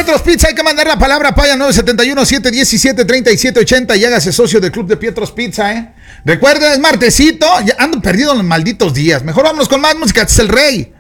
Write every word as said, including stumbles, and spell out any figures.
Pietros Pizza, hay que mandar la palabra paya nueve siete uno, siete uno siete, tres siete ocho cero y hágase socio del club de Pietros Pizza, ¿eh? Recuerden, es martesito, ya ando perdido en los malditos días. Mejor vámonos con más música, este es el rey.